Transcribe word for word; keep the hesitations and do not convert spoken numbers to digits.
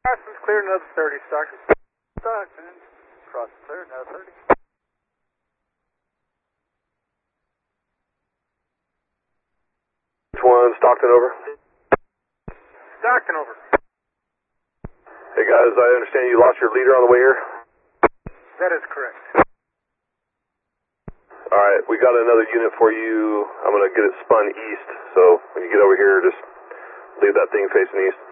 Crossing's clear, another thirty, Stockton. Stockton. Crossing clear, another thirty. Which one? Stockton over. Stockton over. Hey guys, I understand you lost your leader on the way here? That is correct. Alright, we got another unit for you. I'm going to get it spun east, so when you get over here, just leave that thing facing east.